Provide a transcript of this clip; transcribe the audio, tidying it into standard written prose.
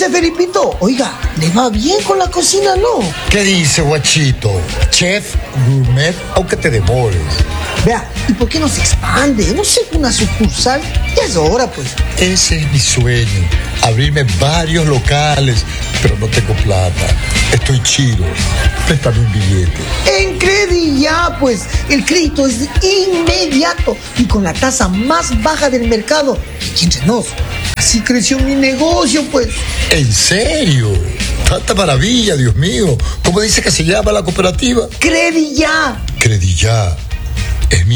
dice Felipito? Oiga, le va bien con la cocina, ¿no? ¿Qué dice, guachito? Chef gourmet, aunque te demores. Vea, ¿y por qué no se expande? No sé, una sucursal. Ya es hora, pues. Ese es mi sueño, abrirme varios locales, pero no tengo plata. Estoy chido. Préstame un billete. En Credi-Ya, pues. El crédito es inmediato y con la tasa más baja del mercado. Y entre nos, así creció mi negocio, pues. ¿En serio? Tanta maravilla, Dios mío. ¿Cómo dice que se llama la cooperativa? Credi-Ya. Credi-Ya. Es mi